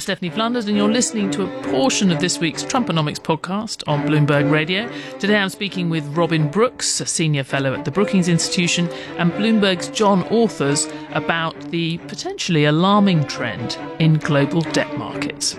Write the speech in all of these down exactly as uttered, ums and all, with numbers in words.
Stephanie Flanders, and you're listening to a portion of this week's Trumponomics podcast on Bloomberg Radio. Today I'm speaking with Robin Brooks, a senior fellow at the Brookings Institution, and Bloomberg's John Authers about the potentially alarming trend in global debt markets.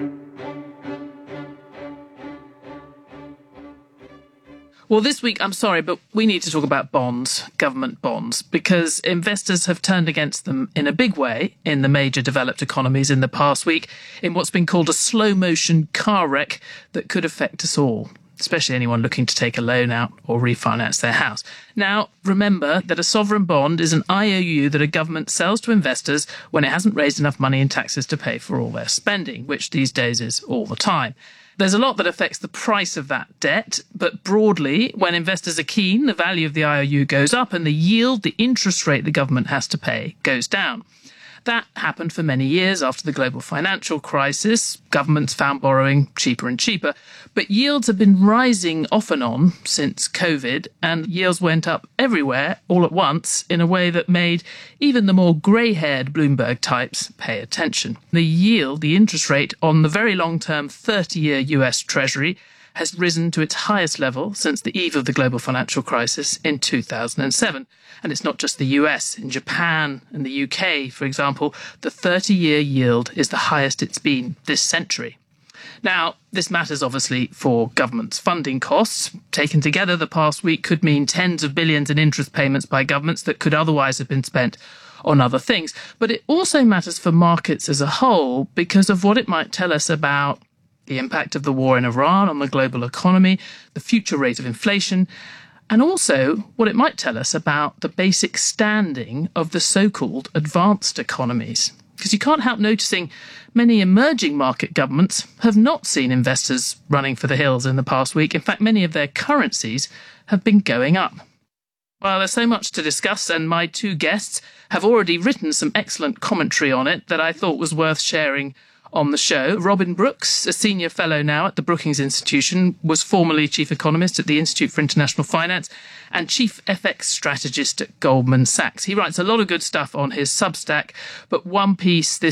Well, this week, I'm sorry, but we need to talk about bonds, government bonds, because investors have turned against them in a big way in the major developed economies in the past week in what's been called a slow-motion car wreck that could affect us all, especially anyone looking to take a loan out or refinance their house. Now, remember that a sovereign bond is an I O U that a government sells to investors when it hasn't raised enough money in taxes to pay for all their spending, which these days is all the time. There's a lot that affects the price of that debt, but broadly, when investors are keen, the value of the I O U goes up and the yield, the interest rate the government has to pay, goes down. That happened for many years after the global financial crisis. Governments found borrowing cheaper and cheaper, but yields have been rising off and on since COVID, and yields went up everywhere all at once in a way that made even the more grey-haired Bloomberg types pay attention. The yield, the interest rate on the very long-term thirty-year U S Treasury has risen to its highest level since the eve of the global financial crisis in two thousand seven. And it's not just the U S. In Japan and the U K, for example, the thirty-year yield is the highest it's been this century. Now, this matters obviously for governments' funding costs. Taken together, the past week could mean tens of billions in interest payments by governments that could otherwise have been spent on other things. But it also matters for markets as a whole because of what it might tell us about the impact of the war in Iran on the global economy, the future rate of inflation, and also what it might tell us about the basic standing of the so-called advanced economies. Because you can't help noticing many emerging market governments have not seen investors running for the hills in the past week. In fact, many of their currencies have been going up. Well, there's so much to discuss, and my two guests have already written some excellent commentary on it that I thought was worth sharing on the show. Robin Brooks, a senior fellow now at the Brookings Institution, was formerly chief economist at the Institute for International Finance and chief F X strategist at Goldman Sachs. He writes a lot of good stuff on his Substack, but one piece this